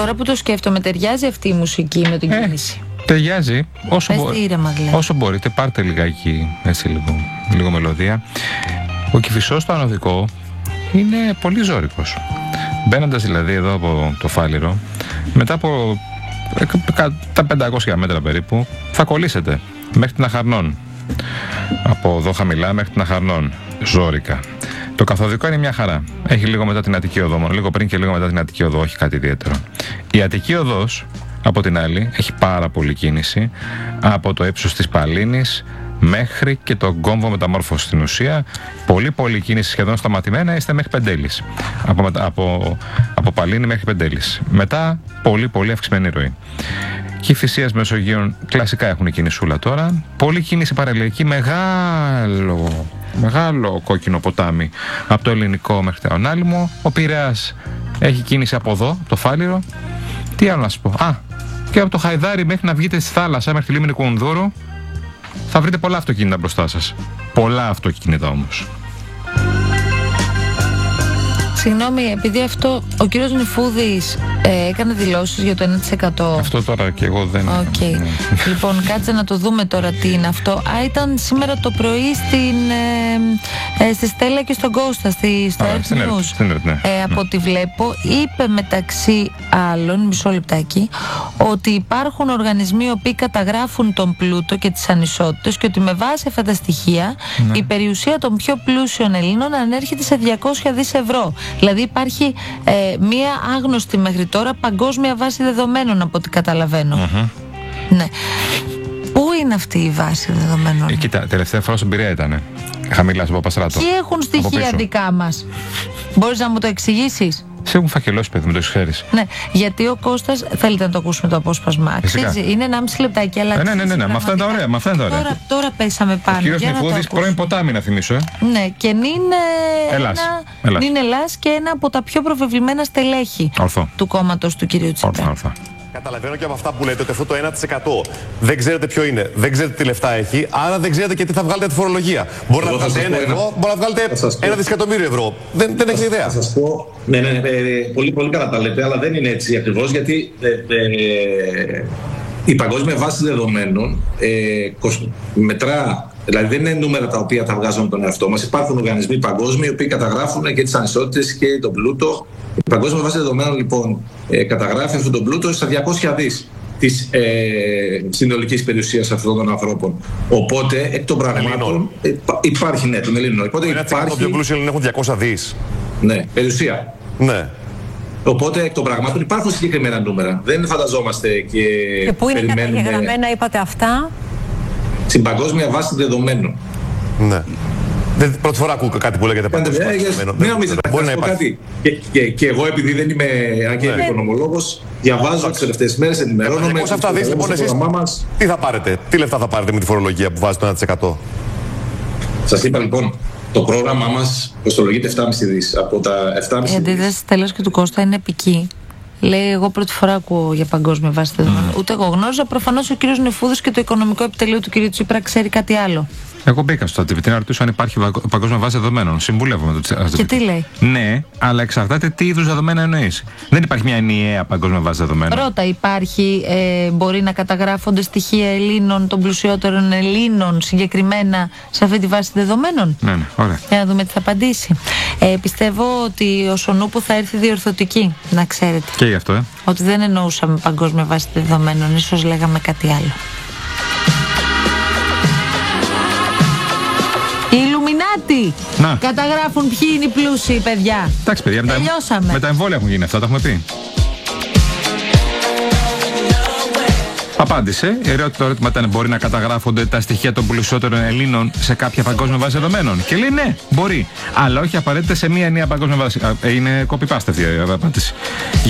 Τώρα που το σκέφτομαι, ταιριάζει αυτή η μουσική με την κίνηση. Ταιριάζει όσο μπορείτε, πάρτε λιγάκι, έτσι λίγο μελωδία. Ο Κηφισός στο ανωδικό είναι πολύ ζώρικος. Μπαίνοντας δηλαδή εδώ από το Φάληρο, μετά από τα 500 μέτρα περίπου, θα κολλήσετε μέχρι την Αχαρνών. Από εδώ χαμηλά μέχρι την Αχαρνών, ζώρικα. Το καθοδικό είναι μια χαρά. Έχει λίγο μετά την Αττική Οδό, μόνο λίγο πριν και λίγο μετά την Αττική Οδό, όχι κάτι ιδιαίτερο. Η Αττική Οδός, από την άλλη, έχει πάρα πολλή κίνηση από το ύψος της Παλίνης μέχρι και τον κόμβο μεταμόρφωση. Στην ουσία, πολύ κίνηση, σχεδόν σταματημένα, είστε μέχρι Πεντέλης. Από Παλίνη μέχρι Πεντέλης. Μετά, πολύ αυξημένη ροή. Κηφισίας Μεσογείων κλασικά έχουν κινησούλα τώρα. Πολύ κίνηση παραλιακή, μεγάλο κόκκινο ποτάμι από το Ελληνικό μέχρι το Ανάλυμο. Ο Πειραιάς έχει κίνηση από εδώ, το Φάληρο. Τι άλλο να σου πω. Και από το Χαϊδάρι μέχρι να βγείτε στη θάλασσα, μέχρι τη λίμνη Κουνδούρου, θα βρείτε πολλά αυτοκίνητα μπροστά σας. Πολλά αυτοκίνητα όμως. Συγγνώμη, επειδή αυτό ο κύριος Νηφούδης έκανε δηλώσεις για το 1%. Αυτό τώρα και εγώ δεν... Okay. Λοιπόν, κάτσε να το δούμε τώρα τι είναι αυτό. Ήταν σήμερα το πρωί στη Στέλλα και στον Κώστα, στο Earth News. Από ό,τι βλέπω, είπε μεταξύ άλλων, μισό λεπτάκι, ότι υπάρχουν οργανισμοί οι οποίοι καταγράφουν τον πλούτο και τις ανισότητες και ότι με βάση αυτά τα στοιχεία η περιουσία των πιο πλούσιων Ελλήνων ανέρχεται σε 200 δις ευρώ. Δηλαδή υπάρχει μία άγνωστη μέχρι τώρα παγκόσμια βάση δεδομένων, από ό,τι καταλαβαίνω. Ναι. Πού είναι αυτή η βάση δεδομένων? Κοίτα, τελευταία φορά στον Πειραιά ήτανε. Χαμηλά στον Παπαστράτο. Ποιοι έχουν στοιχεία δικά μας? Μπορείς να μου το εξηγήσεις? Σε έχουν φακελώσει, παιδί, με το ξέρεις. Ναι, γιατί ο Κώστας, θέλετε να το ακούσουμε το απόσπασμα? Αξίζει, είναι 1,5 λεπτάκι, αλλά. Ναι, μα αυτά είναι τα ωραία. Τώρα πέσαμε πάνω. Ο κύριος Νηφούδης, πρώην ποτάμι, να θυμίσω. Ναι, και νυν Ελλάς και ένα από τα πιο προβεβλημένα στελέχη του κόμματος του κυρίου Τσίπρα. Καταλαβαίνω και από αυτά που λέτε ότι αυτό το 1% δεν ξέρετε ποιο είναι, δεν ξέρετε τι λεφτά έχει, άρα δεν ξέρετε και τι θα βγάλετε τη φορολογία. Μπορεί να βγάλετε 1 ευρώ, μπορεί να βγάλετε 1 δισεκατομμύριο ευρώ. Δεν έχετε ιδέα. Θα σας πω, ναι, πολύ καλά τα λέτε, αλλά δεν είναι έτσι ακριβώς, γιατί η παγκόσμια βάση δεδομένων μετρά. Δηλαδή δεν είναι νούμερα τα οποία θα βγάζουμε τον εαυτό μας. Υπάρχουν οργανισμοί παγκόσμιοι οι οποίοι καταγράφουν και τις ανισότητες και τον πλούτο. Η παγκόσμια βάση δεδομένων λοιπόν καταγράφει αυτόν τον πλούτο στα 200 δις της συνολικής περιουσίας αυτών των ανθρώπων. Οπότε εκ των πραγμάτων υπάρχει, ναι, των Ελλήνων. Οπότε υπάρχει. Το πιο πλούσιο Ελλήνων έχουν 200 δις. Ναι, περιουσία. Ναι. Οπότε εκ των πραγμάτων υπάρχουν συγκεκριμένα νούμερα. Δεν φανταζόμαστε και πού είναι καταγεγραμμένα, είπατε αυτά? Στην παγκόσμια βάση δεδομένων. Ναι. Πρώτη φορά ακούω κάτι που λέγεται παγκόσμια βάση δεδομένων. Μην νομίζετε, μπορεί να υπάρχει. Και εγώ, επειδή δεν είμαι οικονομολόγος, διαβάζω τις τελευταίες μέρες, ενημερώνομαι. Πώς αυτά δεις, λοιπόν, εσείς τι θα πάρετε, τι λεφτά θα πάρετε με τη φορολογία που βάζει το 1%? Σας είπα λοιπόν, το πρόγραμμά μας κοστολογείται 7,5 δις. Από τα 7,5 δις. Η αντίδραση τέλος και του Κώστα είναι επική. Λέει, εγώ πρώτη φορά ακούω για παγκόσμια βάση δεδομένων. Ούτε εγώ γνώριζα. Προφανώς ο κύριος Νηφούδης και το οικονομικό επιτελείο του κύριου Τσίπρα ξέρει κάτι άλλο. Εγώ μπήκα στο ChatGPT να ρωτήσω αν υπάρχει παγκόσμια βάση δεδομένων. Συμβουλεύομαι το ChatGPT. Και τι λέει? Ναι, αλλά εξαρτάται τι είδους δεδομένα εννοείς. Δεν υπάρχει μια ενιαία παγκόσμια βάση δεδομένων. Πρώτα, υπάρχει, μπορεί να καταγράφονται στοιχεία Ελλήνων, των πλουσιότερων Ελλήνων συγκεκριμένα σε αυτή τη βάση δεδομένων? Ναι, ωραία. Για να δούμε τι θα απαντήσει. Πιστεύω ότι ο Σονούπου θα έρθει διορθωτική, να ξέρετε. Και γι' αυτό, Ότι δεν εννοούσαμε παγκόσμια βάση δεδομένων, ίσως λέγαμε κάτι άλλο. Οι Ιλουμινάτοι καταγράφουν ποιοι είναι οι πλούσιοι, παιδιά. Εντάξει, παιδιά, με τα εμβόλια έχουν γίνει αυτά, τα έχουμε πει. Απάντησε. Το ερώτημα ήταν: μπορεί να καταγράφονται τα στοιχεία των πλουσιότερων Ελλήνων σε κάποια παγκόσμια βάση δεδομένων? Και λέει ναι, μπορεί. Αλλά όχι απαραίτητα σε μία νέα παγκόσμια βάση. Είναι copy-paste αυτή η απάντηση.